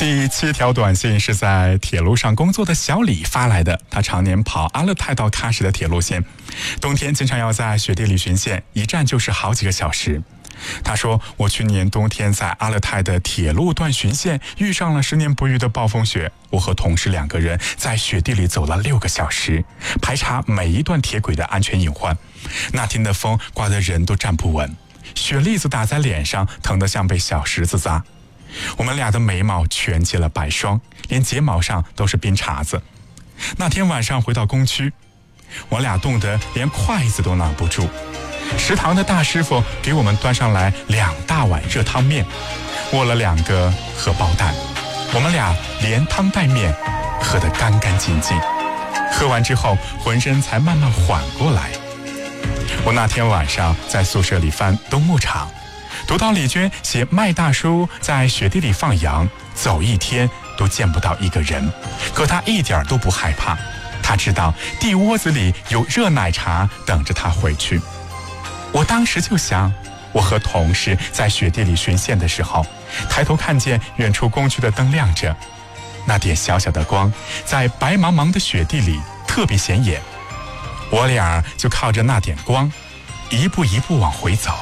第7条短信是在铁路上工作的小李发来的，他常年跑阿勒泰到喀什的铁路线，冬天经常要在雪地里巡线，一站就是好几个小时。他说，我去年冬天在阿勒泰的铁路段巡线，遇上了10年不遇的暴风雪，我和同事2个人在雪地里走了6个小时，排查每一段铁轨的安全隐患。那天的风刮得人都站不稳，雪粒子打在脸上，疼得像被小石子砸。我们俩的眉毛全结了白霜，连睫毛上都是冰碴子。那天晚上回到工区，我俩冻得连筷子都拿不住。食堂的大师傅给我们端上来2大碗热汤面，握了2个荷包蛋，我们俩连汤带面喝得干干净净。喝完之后，浑身才慢慢缓过来。我那天晚上在宿舍里翻冬牧场，读到李娟写麦大叔在雪地里放羊，走1天都见不到一个人，可他一点都不害怕，他知道地窝子里有热奶茶等着他回去。我当时就想，我和同事在雪地里巡线的时候，抬头看见远处工区的灯亮着，那点小小的光在白茫茫的雪地里特别显眼，我俩就靠着那点光一步一步往回走。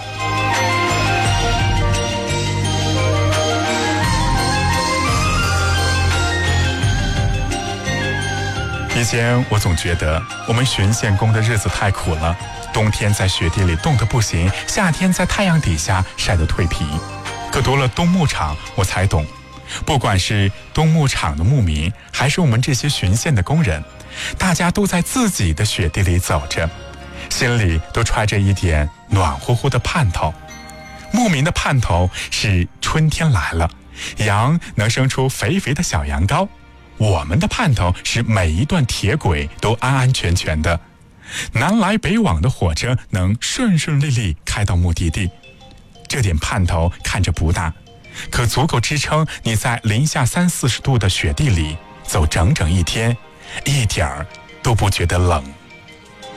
以前我总觉得我们巡线工的日子太苦了，冬天在雪地里冻得不行，夏天在太阳底下晒得蜕皮。可读了冬牧场，我才懂，不管是冬牧场的牧民，还是我们这些巡线的工人，大家都在自己的雪地里走着，心里都揣着一点暖乎乎的盼头。牧民的盼头是春天来了，羊能生出肥肥的小羊羔，我们的盼头是每一段铁轨都安安全全的，南来北往的火车能顺顺利利开到目的地。这点盼头看着不大，可足够支撑你在零下30-40度的雪地里走整整1天，一点儿都不觉得冷。